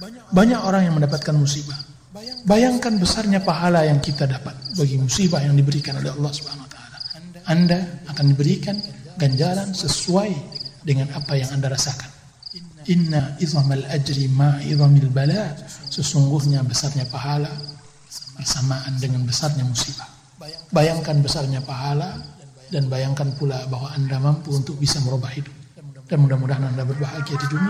Banyak orang yang mendapatkan musibah. Bayangkan besarnya pahala yang kita dapat bagi musibah yang diberikan oleh Allah Subhanahu wa taala. Anda akan diberikan ganjaran sesuai dengan apa yang Anda rasakan. Inna idhamal ajri ma'idhamil bala. Sesungguhnya besarnya pahala bersamaan dengan besarnya musibah. Bayangkan besarnya pahala dan bayangkan pula bahwa Anda mampu untuk bisa merubah hidup. Dan mudah-mudahan Anda berbahagia di dunia